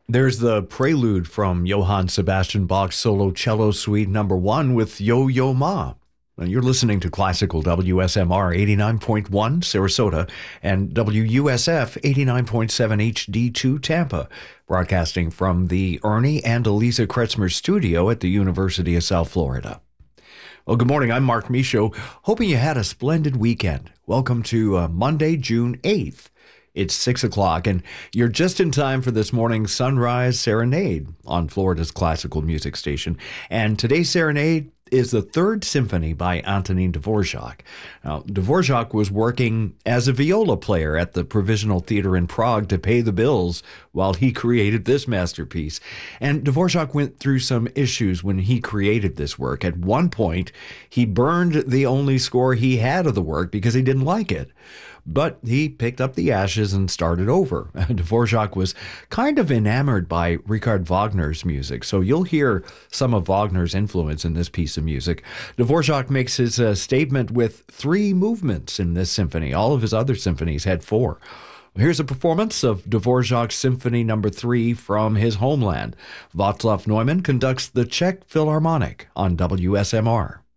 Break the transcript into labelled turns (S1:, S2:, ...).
S1: There's the prelude from Johann Sebastian Bach's Solo Cello Suite Number 1 with Yo-Yo Ma. Now, you're listening to Classical WSMR 89.1 Sarasota and WUSF 89.7 HD2 Tampa, broadcasting from the Ernie and Eliza Kretzmer studio at the University of South Florida. Well, good morning. I'm Mark Michaud, hoping you had a splendid weekend. Welcome to Monday, June 8th. It's 6 o'clock, and you're just in time for this morning's Sunrise Serenade on Florida's classical music station. And today's serenade is the Third Symphony by Antonin Dvorak. Now, Dvorak was working as a viola player at the Provisional Theater in Prague to pay the bills while he created this masterpiece. And Dvorak went through some issues when he created this work. At one point, he burned the only score he had of the work because he didn't like it. But he picked up the ashes and started over. Dvorak was kind of enamored by Richard Wagner's music, so you'll hear some of Wagner's influence in this piece of music. Dvorak makes his statement with 3 movements in this symphony. All of his other symphonies had 4. Here's a performance of Dvorak's Symphony No. 3 from his homeland. Václav Neumann conducts the Czech Philharmonic on WSMR.